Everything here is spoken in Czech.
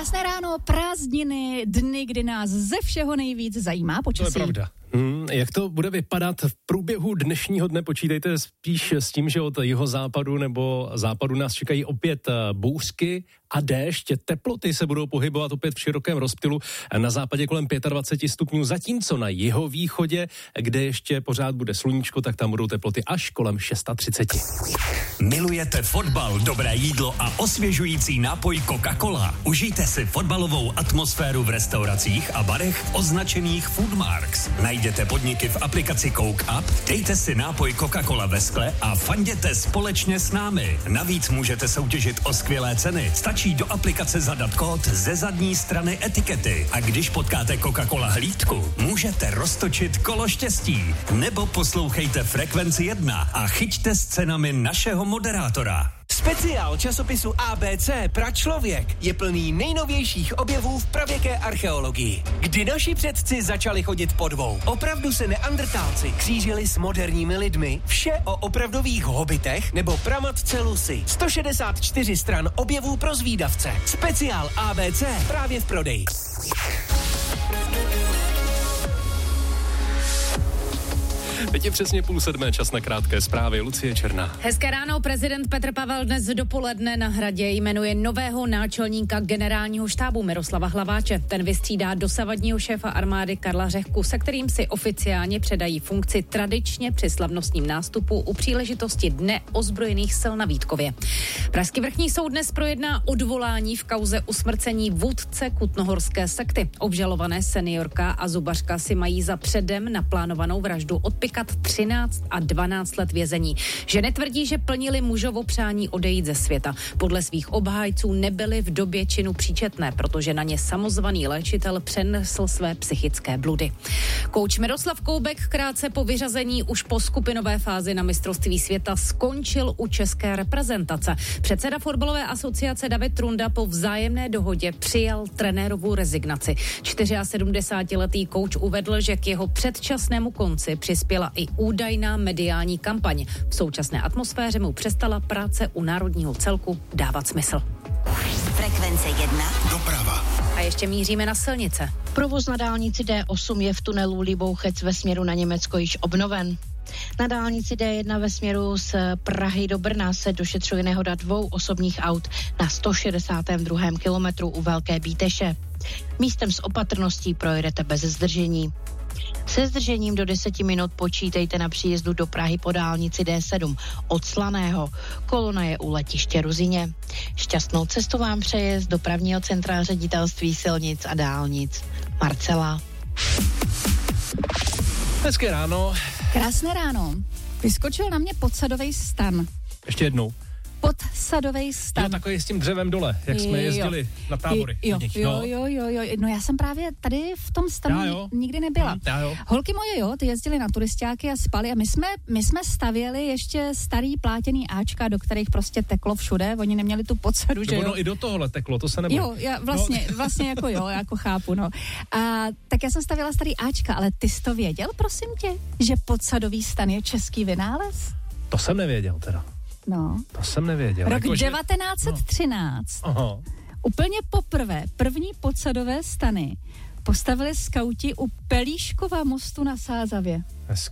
Krásné ráno, prázdniny, dny, kdy nás ze všeho nejvíc zajímá počasí. To je pravda. Jak to bude vypadat v průběhu dnešního dne? Počítejte spíš s tím, že od jihozápadu nebo západu nás čekají opět bouřky a déšť. Teploty se budou pohybovat opět v širokém rozptylu. Na západě kolem 25 stupňů, zatímco na jihovýchodě, kde ještě pořád bude sluníčko, tak tam budou teploty až kolem 630. Milujete fotbal, dobré jídlo a osvěžující nápoj Coca-Cola? Užijte si fotbalovou atmosféru v restauracích a barech označených Foodmarks. Najděte podniky v aplikaci Coke Up, dejte si nápoj Coca-Cola ve skle a fanděte společně s námi. Navíc můžete soutěžit o skvělé ceny. Stačí do aplikace zadat kód ze zadní strany etikety a když potkáte Coca-Cola hlídku, můžete roztočit kolo štěstí. Nebo poslouchejte Frekvenci 1 a chyťte s cenami našeho moderátora. Speciál časopisu ABC Pračlověk je plný nejnovějších objevů v pravěké archeologii. Kdy naši předci začali chodit po dvou. Opravdu se neandrtálci křížili s moderními lidmi. Vše o opravdových hobitech nebo pramatce Lucy. 164 stran objevů pro zvídavce. Speciál ABC právě v prodeji. Teď je přesně 6:30, čas na krátké zprávy. Lucie Černá. Hezké ráno, prezident Petr Pavel dnes dopoledne na Hradě jmenuje nového náčelníka generálního štábu Miroslava Hlaváče. Ten vystřídá dosavadního šéfa armády Karla Řehku, se kterým si oficiálně předají funkci tradičně při slavnostním nástupu u příležitosti Dne ozbrojených sil na Vítkově. Pražský vrchní soud dnes projedná odvolání v kauze usmrcení vůdce kutnohorské sekty. Obžalované seniorka a zubařka si mají za předem naplánovanou vraždu odpikat 13 a 12 let vězení. Ženy tvrdí, že plnili mužovo přání odejít ze světa. Podle svých obhájců nebyly v době činu příčetné, protože na ně samozvaný léčitel přenesl své psychické bludy. Kouč Miroslav Koubek krátce po vyřazení už po skupinové fázi na mistrovství světa skončil u české reprezentace. Předseda fotbalové asociace David Trunda po vzájemné dohodě přijal trenérovou rezignaci. 74letý kouč uvedl, že k jeho předčasnému konci přispěla i údajná mediální kampaň. V současné atmosféře mu přestala práce u národního celku dávat smysl. Frekvence 1. Doprava. A ještě míříme na silnice. Provoz na dálnici D8 je v tunelu Libouchec ve směru na Německo již obnoven. Na dálnici D1 ve směru z Prahy do Brna se došetřuje nehoda 2 osobních aut na 162. kilometru u Velké Bíteše. Místem s opatrností projedete bez zdržení. Se zdržením do 10 minut počítejte na příjezdu do Prahy po dálnici D7 od Slaného. Kolona je u letiště Ruzyně. Šťastnou cestu vám přeje z dopravního centra Ředitelství silnic a dálnic Marcela. Hezké ráno. Krásné ráno. Vyskočil na mě podsadový stan. Ještě jednou. Podsadovej stan. Jo, takový s tím dřevem dole, jak jsme jezdili na tábory. Jo. No já jsem právě tady v tom stanu nikdy nebyla. Holky moje, ty jezdily na turistáky a spali a my jsme stavěli ještě starý plátěný áčka, do kterých prostě teklo všude. Oni neměli tu podsadu, že jo. No i do tohohle teklo, to se neboj. Jo, vlastně jako chápu, no. A tak já jsem stavěla starý áčka, ale ty jsi to věděl, prosím tě, že podsadový stan je český vynález? To jsem nevěděl teda. No. To jsem nevěděl. Rok 1913. Aha. Úplně poprvé první podsadové stany postavili skauti u Pelíškova mostu na Sázavě.